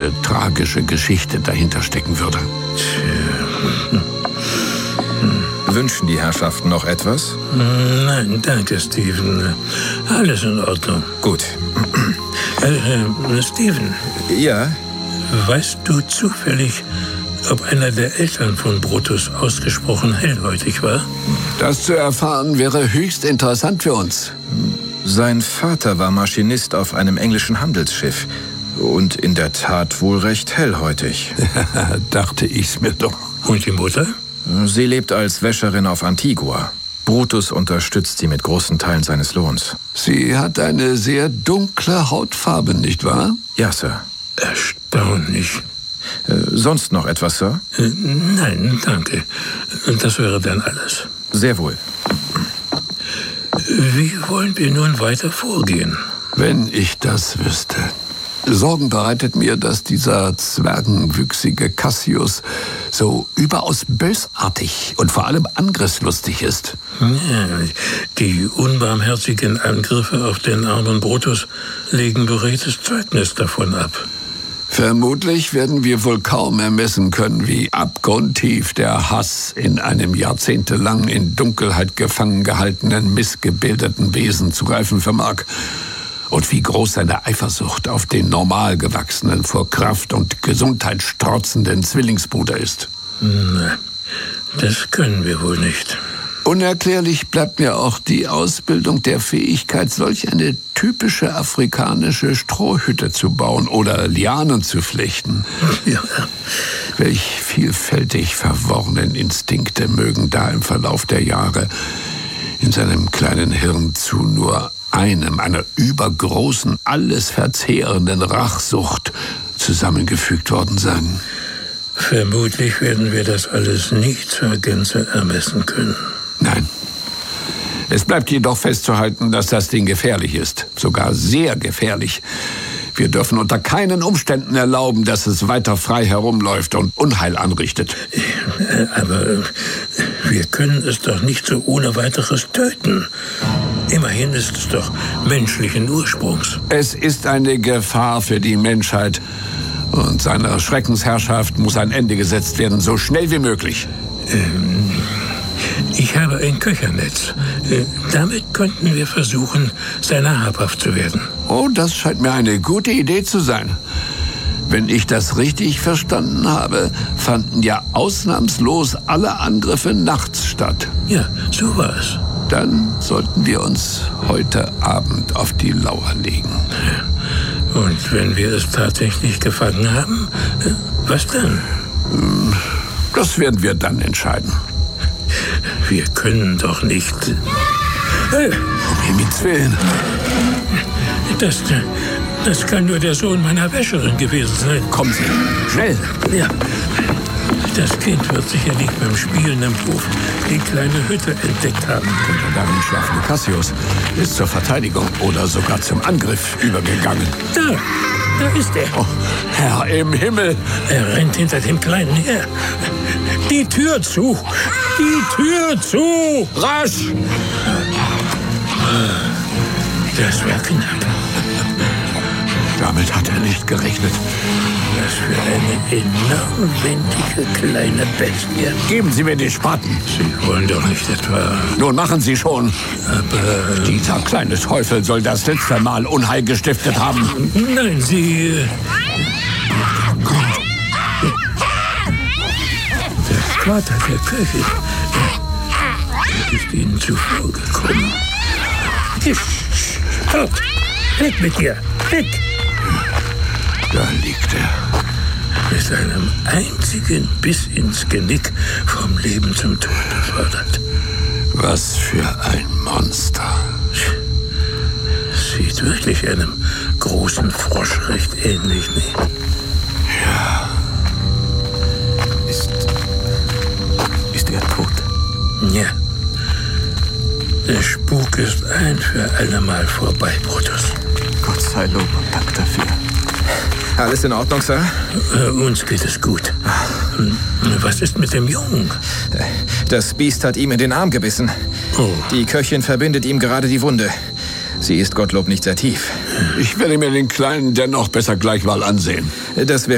welche tragische Geschichte dahinter stecken würde. Wünschen die Herrschaften noch etwas? Nein, danke, Stephen. Alles in Ordnung. Gut. Stephen? Ja? Weißt du zufällig, ob einer der Eltern von Brutus ausgesprochen hellhäutig war? Das zu erfahren wäre höchst interessant für uns. Sein Vater war Maschinist auf einem englischen Handelsschiff. Und in der Tat wohl recht hellhäutig. Dachte ich's mir doch. Und die Mutter? Sie lebt als Wäscherin auf Antigua. Brutus unterstützt sie mit großen Teilen seines Lohns. Sie hat eine sehr dunkle Hautfarbe, nicht wahr? Ja, Sir. Erstaunlich. Sonst noch etwas, Sir? Nein, danke. Das wäre dann alles. Sehr wohl. Wie wollen wir nun weiter vorgehen? Wenn ich das wüsste. Sorgen bereitet mir, dass dieser zwergenwüchsige Cassius so überaus bösartig und vor allem angriffslustig ist. Ja, die unbarmherzigen Angriffe auf den armen Brutus legen beredtes Zeugnis davon ab. Vermutlich werden wir wohl kaum ermessen können, wie abgrundtief der Hass in einem jahrzehntelang in Dunkelheit gefangen gehaltenen, missgebildeten Wesen zu greifen vermag. Und wie groß seine Eifersucht auf den normal gewachsenen, vor Kraft und Gesundheit strotzenden Zwillingsbruder ist. Nein, das können wir wohl nicht. Unerklärlich bleibt mir auch die Ausbildung der Fähigkeit, solch eine typische afrikanische Strohhütte zu bauen oder Lianen zu flechten. Ja. Welch vielfältig verworrenen Instinkte mögen da im Verlauf der Jahre in seinem kleinen Hirn zu nur einer übergroßen, alles verzehrenden Rachsucht zusammengefügt worden sein. Vermutlich werden wir das alles nicht zur Gänze ermessen können. Nein. Es bleibt jedoch festzuhalten, dass das Ding gefährlich ist. Sogar sehr gefährlich. Wir dürfen unter keinen Umständen erlauben, dass es weiter frei herumläuft und Unheil anrichtet. Aber wir können es doch nicht so ohne weiteres töten. Immerhin ist es doch menschlichen Ursprungs. Es ist eine Gefahr für die Menschheit. Und seiner Schreckensherrschaft muss ein Ende gesetzt werden, so schnell wie möglich. Ich habe ein Köchernetz. Damit könnten wir versuchen, seiner habhaft zu werden. Oh, das scheint mir eine gute Idee zu sein. Wenn ich das richtig verstanden habe, fanden ja ausnahmslos alle Angriffe nachts statt. Ja, so war es. Dann sollten wir uns heute Abend auf die Lauer legen. Und wenn wir es tatsächlich gefangen haben, was dann? Das werden wir dann entscheiden. Wir können doch nicht... Um Himmels Willen. Das kann nur der Sohn meiner Wäscherin gewesen sein. Kommen Sie, schnell. Ja. Das Kind wird sicherlich beim Spielen im Hof die kleine Hütte entdeckt haben. Und der darin schlafende Cassius ist zur Verteidigung oder sogar zum Angriff übergegangen. Da ist er. Oh, Herr im Himmel. Er rennt hinter dem Kleinen her. Die Tür zu! Die Tür zu! Rasch! Das war knapp. Damit hat er nicht gerechnet. Was für eine enorm wendige kleine Bestie. Geben Sie mir den Spaten. Sie wollen doch nicht etwa... Nun machen Sie schon. Aber... Dieser kleine Teufel soll das letzte Mal Unheil gestiftet haben. Nein, Sie... Der Vater der Köchin ist Ihnen zuvor gekommen. Stopp! Weg mit dir! Weg! Da liegt er. Mit einem einzigen Biss ins Genick vom Leben zum Tod befördert. Was für ein Monster. Sieht wirklich einem großen Frosch recht ähnlich, nicht? Ja. Ist er tot? Ja. Der Spuk ist ein für allemal vorbei, Brutus. Gott sei Lob und Dank dafür. Alles in Ordnung, Sir? Uns geht es gut. Was ist mit dem Jungen? Das Biest hat ihm in den Arm gebissen. Oh. Die Köchin verbindet ihm gerade die Wunde. Sie ist Gottlob nicht sehr tief. Ich werde mir den Kleinen dennoch besser gleich mal ansehen. Das wäre